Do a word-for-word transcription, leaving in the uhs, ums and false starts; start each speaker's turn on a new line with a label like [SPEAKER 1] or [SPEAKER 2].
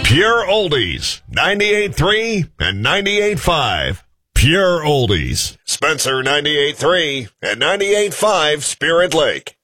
[SPEAKER 1] Pure Oldies, ninety-eight point three and ninety-eight point five. Pure Oldies. Spencer ninety-eight point three and ninety-eight point five Spirit Lake.